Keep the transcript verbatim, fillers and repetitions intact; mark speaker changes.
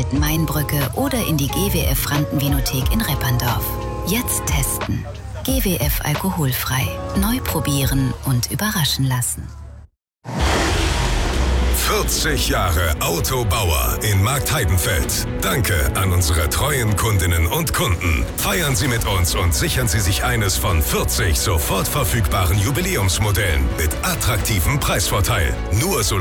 Speaker 1: alten Mainbrücke oder in die G W F Franken-Vinothek in Repperndorf. Jetzt testen. G W F alkoholfrei. Neu probieren und überraschen lassen.
Speaker 2: vierzig Jahre Autobauer in Marktheidenfeld. Danke an unsere treuen Kundinnen und Kunden. Feiern Sie mit uns und sichern Sie sich eines von vierzig sofort verfügbaren Jubiläumsmodellen mit attraktivem Preisvorteil. Nur so